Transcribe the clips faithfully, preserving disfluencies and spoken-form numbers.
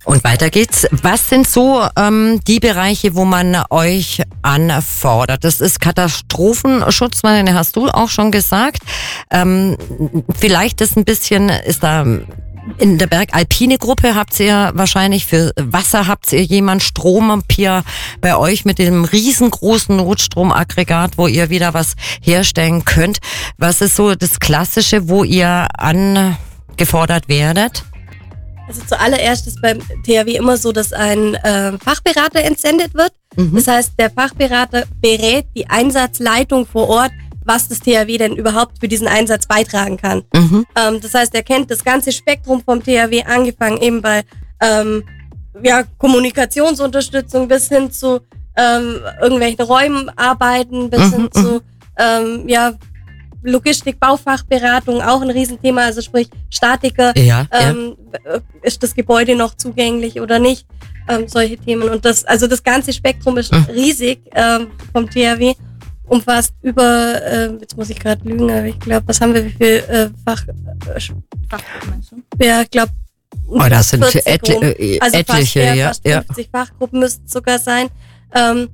Und weiter geht's. Was sind so ähm, die Bereiche, wo man euch anfordert? Das ist Katastrophenschutz, meine, hast du auch schon gesagt. Ähm, vielleicht ist ein bisschen, ist da in der Bergalpine Gruppe habt ihr wahrscheinlich, für Wasser habt ihr jemand, Strom hier bei euch mit dem riesengroßen Notstromaggregat, wo ihr wieder was herstellen könnt. Was ist so das Klassische, wo ihr angefordert werdet? Also zuallererst ist beim T H W immer so, dass ein äh, Fachberater entsendet wird. Mhm. Das heißt, der Fachberater berät die Einsatzleitung vor Ort, was das T H W denn überhaupt für diesen Einsatz beitragen kann. Mhm. Ähm, das heißt, er kennt das ganze Spektrum vom T H W, angefangen eben bei ähm, ja, Kommunikationsunterstützung bis hin zu ähm, irgendwelchen Räumarbeiten, bis mhm. hin zu ähm, ja, Logistik, Baufachberatung, auch ein Riesenthema, also sprich Statiker, ja, ähm, ja. ist das Gebäude noch zugänglich oder nicht, ähm, solche Themen. Und das, also das ganze Spektrum ist mhm. riesig ähm, vom T H W, umfasst über, äh, jetzt muss ich gerade lügen, aber ich glaube, was haben wir, wie viel äh, Fach, äh, Fachgruppen meinst du? Ja, ich glaube, oh, das sind etli- äh, also etliche, fast, ja, ja. fast fünfzig ja. Fachgruppen müssten sogar sein. Ähm,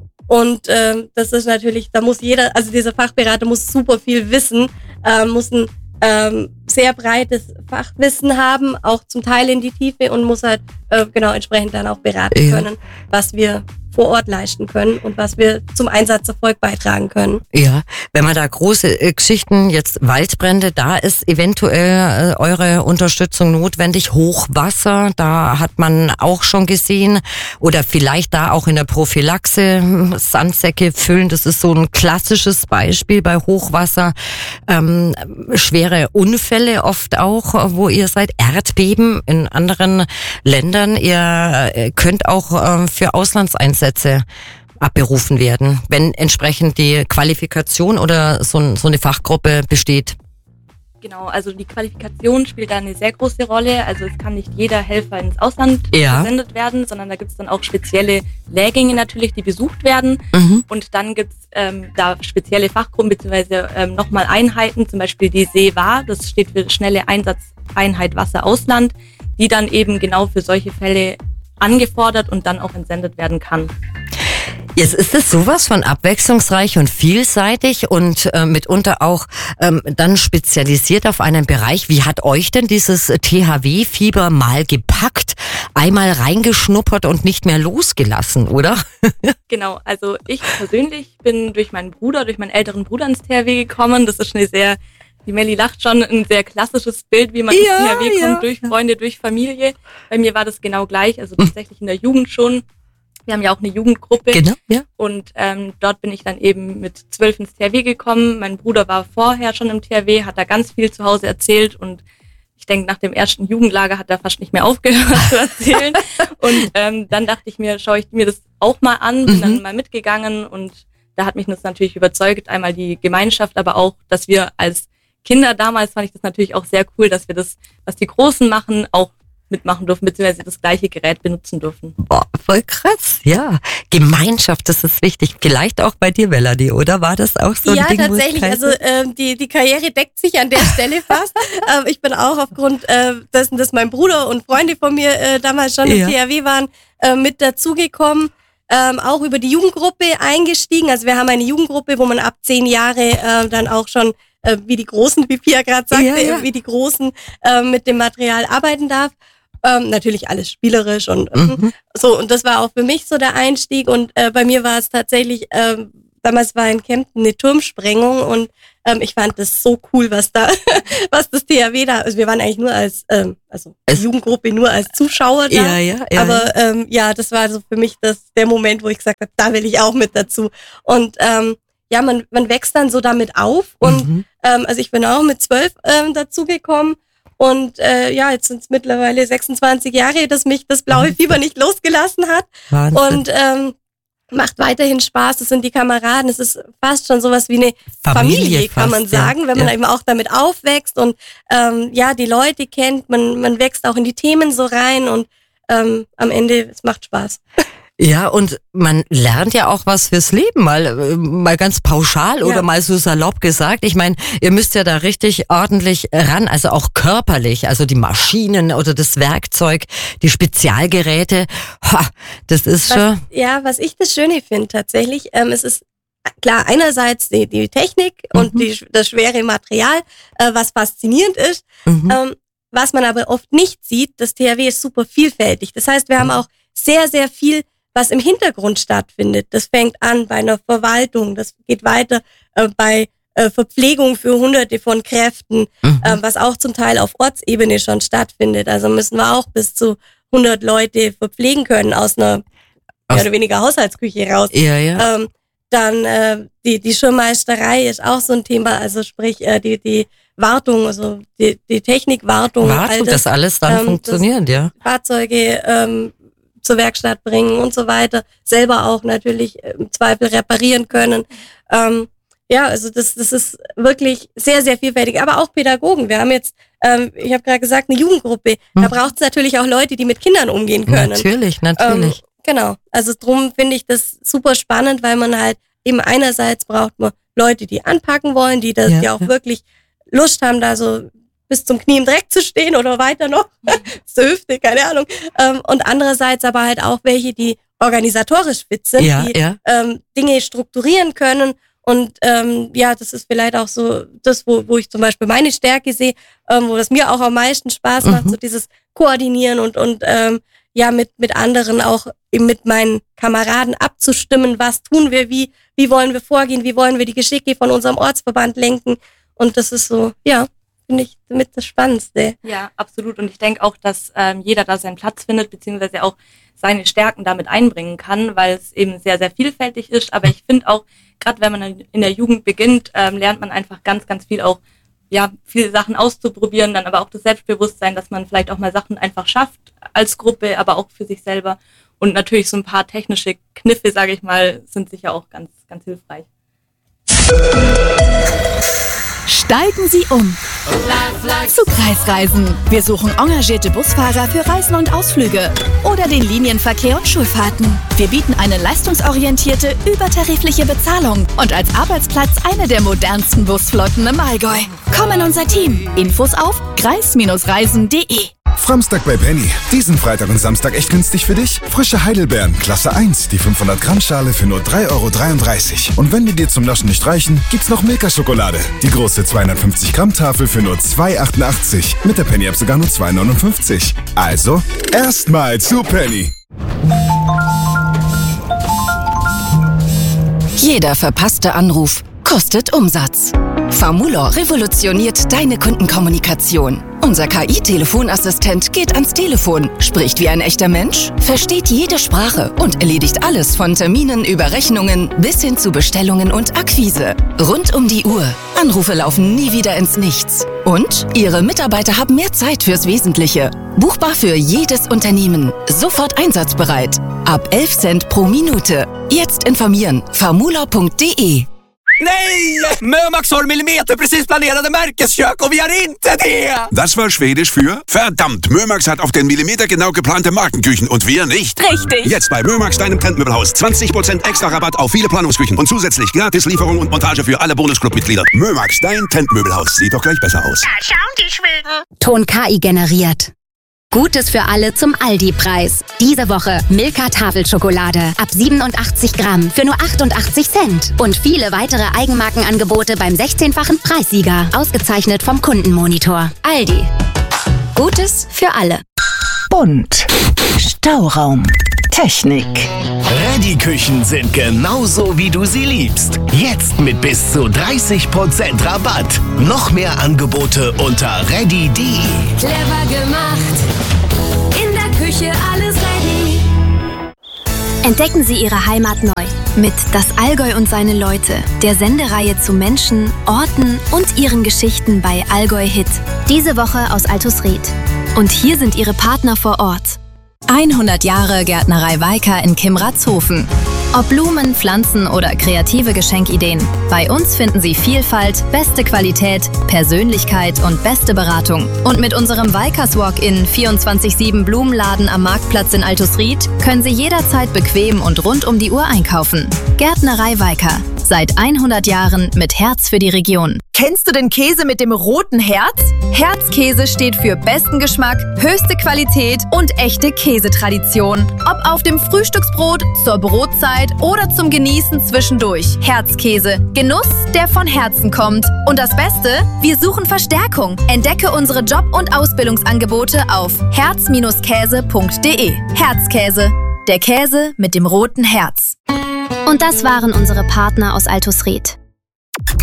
Und ähm, das ist natürlich, da muss jeder, also dieser Fachberater muss super viel wissen, äh, muss ein ähm, sehr breites Fachwissen haben, auch zum Teil in die Tiefe, und muss halt äh, genau entsprechend dann auch beraten ja. können, was wir vor Ort leisten können und was wir zum Einsatzerfolg beitragen können. Ja, wenn man da große äh, Geschichten, jetzt Waldbrände, da ist eventuell äh, eure Unterstützung notwendig. Hochwasser, da hat man auch schon gesehen, oder vielleicht da auch in der Prophylaxe Sandsäcke füllen. Das ist so ein klassisches Beispiel bei Hochwasser. Ähm, schwere Unfälle oft auch, wo ihr seid. Erdbeben in anderen Ländern. Ihr äh, könnt auch äh, für Auslandseinsätze abberufen werden, wenn entsprechend die Qualifikation oder so, so eine Fachgruppe besteht. Genau, also die Qualifikation spielt da eine sehr große Rolle. Also es kann nicht jeder Helfer ins Ausland ja. versendet werden, sondern da gibt es dann auch spezielle Lehrgänge natürlich, die besucht werden. Mhm. Und dann gibt es ähm, da spezielle Fachgruppen bzw. Ähm, nochmal Einheiten, zum Beispiel die SEWA, das steht für Schnelle Einsatzeinheit Wasser Ausland, die dann eben genau für solche Fälle angefordert und dann auch entsendet werden kann. Jetzt ist es sowas von abwechslungsreich und vielseitig und äh, mitunter auch ähm, dann spezialisiert auf einen Bereich. Wie hat euch denn dieses T H W-Fieber mal gepackt, einmal reingeschnuppert und nicht mehr losgelassen, oder? Genau, also ich persönlich bin durch meinen Bruder, durch meinen älteren Bruder ins T H W gekommen. Das ist eine sehr, die Melli lacht schon, ein sehr klassisches Bild, wie man ja, ins T H W ja, kommt, durch Freunde, durch Familie. Bei mir war das genau gleich, also tatsächlich in der Jugend schon. Wir haben ja auch eine Jugendgruppe. Genau, ja. Und ähm, dort bin ich dann eben mit zwölf ins T H W gekommen. Mein Bruder war vorher schon im T H W, hat da ganz viel zu Hause erzählt, und ich denke, nach dem ersten Jugendlager hat er fast nicht mehr aufgehört zu erzählen. Und ähm, dann dachte ich mir, schaue ich mir das auch mal an, bin mhm. dann mal mitgegangen, und da hat mich das natürlich überzeugt. Einmal die Gemeinschaft, aber auch, dass wir als Kinder damals, fand ich das natürlich auch sehr cool, dass wir das, was die Großen machen, auch mitmachen durften, beziehungsweise das gleiche Gerät benutzen dürfen. Boah, voll krass, ja. Gemeinschaft, das ist wichtig. Vielleicht auch bei dir, Melanie, oder? War das auch so ein ja, Ding? Ja, tatsächlich. Also ähm, die die Karriere deckt sich an der Stelle fast. ähm, ich bin auch aufgrund äh, dessen, dass mein Bruder und Freunde von mir äh, damals schon ja. im T H W waren, äh, mit dazugekommen. Ähm, auch über die Jugendgruppe eingestiegen. Also wir haben eine Jugendgruppe, wo man ab zehn Jahre äh, dann auch schon, äh, wie die Großen, wie Pia gerade sagte, ja, ja. wie die Großen äh, mit dem Material arbeiten darf. Ähm, natürlich alles spielerisch und mhm. so, und das war auch für mich so der Einstieg, und äh, bei mir war es tatsächlich, ähm, damals war in Kempten eine Turmsprengung, und ähm, ich fand das so cool, was da, was das T H W da, also wir waren eigentlich nur als, ähm, also die Jugendgruppe nur als Zuschauer da, ja, ja, ja, aber ähm, ja, das war so für mich das der Moment, wo ich gesagt habe, da will ich auch mit dazu, und ähm, ja, man man wächst dann so damit auf, und mhm. ähm, also ich bin auch mit zwölf ähm, dazugekommen. Und äh, ja, jetzt sind es mittlerweile sechsundzwanzig Jahre, dass mich das blaue Wahnsinn. Fieber nicht losgelassen hat. Wahnsinn. Und ähm, macht weiterhin Spaß. Es sind die Kameraden. Es ist fast schon sowas wie eine Familie, Familie fast, kann man sagen, ja. wenn man ja. eben auch damit aufwächst und ähm, ja, die Leute kennt. Man, man wächst auch in die Themen so rein, und ähm, am Ende, es macht Spaß. Ja, und man lernt ja auch was fürs Leben, mal, mal ganz pauschal ja. oder mal so salopp gesagt. Ich meine, ihr müsst ja da richtig ordentlich ran, also auch körperlich, also die Maschinen oder das Werkzeug, die Spezialgeräte, ha, das ist was, schon... Ja, was ich das Schöne finde tatsächlich, ähm, es ist klar einerseits die, die Technik mhm. und die, das schwere Material, äh, was faszinierend ist, mhm. ähm, was man aber oft nicht sieht, das T H W ist super vielfältig. Das heißt, wir mhm. haben auch sehr, sehr viel, was im Hintergrund stattfindet. Das fängt an bei einer Verwaltung, das geht weiter äh, bei äh, Verpflegung für hunderte von Kräften, mhm. äh, was auch zum Teil auf Ortsebene schon stattfindet. Also müssen wir auch bis zu hundert Leute verpflegen können aus einer aus mehr oder weniger Haushaltsküche raus. Ja, ja. Ähm, dann äh, die, die Schirmmeisterei ist auch so ein Thema, also sprich äh, die, die Wartung, also die, die Technikwartung. Wartung, das, das alles dann ähm, funktioniert, ja. Fahrzeuge ähm, zur Werkstatt bringen und so weiter, selber auch natürlich im Zweifel reparieren können. Ähm, ja, also das, das ist wirklich sehr, sehr vielfältig, aber auch Pädagogen. Wir haben jetzt, ähm, ich habe gerade gesagt, eine Jugendgruppe. Hm. Da braucht es natürlich auch Leute, die mit Kindern umgehen können. Natürlich, natürlich. Ähm, genau, also drum finde ich das super spannend, weil man halt eben einerseits braucht man Leute, die anpacken wollen, die das, ja, die auch ja. wirklich Lust haben, da so bis zum Knie im Dreck zu stehen oder weiter noch, zur Hüfte, keine Ahnung. Ähm, und andererseits aber halt auch welche, die organisatorisch fit sind, ja, die ja. Ähm, Dinge strukturieren können. Und ähm, ja, das ist vielleicht auch so das, wo, wo ich zum Beispiel meine Stärke sehe, ähm, wo das mir auch am meisten Spaß macht, mhm. so dieses Koordinieren und und ähm, ja mit mit anderen auch eben mit meinen Kameraden abzustimmen, was tun wir, wie wie wollen wir vorgehen, wie wollen wir die Geschicke von unserem Ortsverband lenken. Und das ist so, ja, finde ich mit das Spannendste. Ja, absolut. Und ich denke auch, dass ähm, jeder da seinen Platz findet, beziehungsweise auch seine Stärken damit einbringen kann, weil es eben sehr, sehr vielfältig ist. Aber ich finde auch, gerade wenn man in der Jugend beginnt, ähm, lernt man einfach ganz, ganz viel auch, ja, viele Sachen auszuprobieren, dann aber auch das Selbstbewusstsein, dass man vielleicht auch mal Sachen einfach schafft als Gruppe, aber auch für sich selber. Und natürlich so ein paar technische Kniffe, sage ich mal, sind sicher auch ganz, ganz hilfreich. Steigen Sie um zu Kreisreisen. Wir suchen engagierte Busfahrer für Reisen und Ausflüge oder den Linienverkehr und Schulfahrten. Wir bieten eine leistungsorientierte, übertarifliche Bezahlung und als Arbeitsplatz eine der modernsten Busflotten im Allgäu. Komm in unser Team. Infos auf kreis reisen punkt de. Framstag bei Penny. Diesen Freitag und Samstag echt günstig für dich? Frische Heidelbeeren, Klasse eins, die fünfhundert Gramm Schale für nur drei Euro dreiunddreißig. Und wenn die dir zum Naschen nicht reichen, gibt's noch Milka-Schokolade. Die große zweihundertfünfzig Gramm Tafel für nur zwei Euro achtundachtzig. Mit der Penny-App sogar nur zwei Euro neunundfünfzig. Also, erstmal zu Penny. Jeder verpasste Anruf kostet Umsatz. Famulor revolutioniert deine Kundenkommunikation. Unser K I-Telefonassistent geht ans Telefon, spricht wie ein echter Mensch, versteht jede Sprache und erledigt alles von Terminen über Rechnungen bis hin zu Bestellungen und Akquise. Rund um die Uhr. Anrufe laufen nie wieder ins Nichts. Und Ihre Mitarbeiter haben mehr Zeit fürs Wesentliche. Buchbar für jedes Unternehmen. Sofort einsatzbereit. Ab elf Cent pro Minute. Jetzt informieren. famulor punkt de. Nej! Mömax har millimeter precis planerade Märkeskök och vi har inte det! Das war Schwedisch für verdammt, Mömax hat auf den Millimeter genau geplante Markenküchen und wir nicht. Richtig. Jetzt bei Mömax, deinem Trendmöbelhaus. zwanzig Prozent extra Rabatt auf viele Planungsküchen und zusätzlich gratis Lieferung und Montage für alle Bonusclub-Mitglieder. Mömax, dein Trendmöbelhaus. Sieht doch gleich besser aus. Da schauen die Schweden. Ton K I generiert. Gutes für alle zum Aldi-Preis. Diese Woche Milka Tafelschokolade ab siebenundachtzig Gramm für nur achtundachtzig Cent. Und viele weitere Eigenmarkenangebote beim sechzehnfachen Preissieger. Ausgezeichnet vom Kundenmonitor. Aldi. Gutes für alle. Bunt. Stauraum. Technik. Reddy-Küchen sind genauso, wie du sie liebst. Jetzt mit bis zu dreißig Prozent Rabatt. Noch mehr Angebote unter reddy punkt de. Clever gemacht. In der Küche alles ready. Entdecken Sie Ihre Heimat neu mit Das Allgäu und seine Leute, der Sendereihe zu Menschen, Orten und ihren Geschichten bei Allgäu Hit. Diese Woche aus Altusried. Und hier sind Ihre Partner vor Ort. hundert Jahre Gärtnerei Walker in Kimratzhofen. Ob Blumen, Pflanzen oder kreative Geschenkideen. Bei uns finden Sie Vielfalt, beste Qualität, Persönlichkeit und beste Beratung. Und mit unserem Weikers Walk-in vierundzwanzig sieben Blumenladen am Marktplatz in Altusried können Sie jederzeit bequem und rund um die Uhr einkaufen. Gärtnerei Weiker. Seit hundert Jahren mit Herz für die Region. Kennst du den Käse mit dem roten Herz? Herzkäse steht für besten Geschmack, höchste Qualität und echte Käsetradition. Ob auf dem Frühstücksbrot, zur Brotzeit oder zum Genießen zwischendurch. Herzkäse. Genuss, der von Herzen kommt. Und das Beste? Wir suchen Verstärkung. Entdecke unsere Job- und Ausbildungsangebote auf herz Käse punkt de. Herzkäse. Der Käse mit dem roten Herz. Und das waren unsere Partner aus Altusried.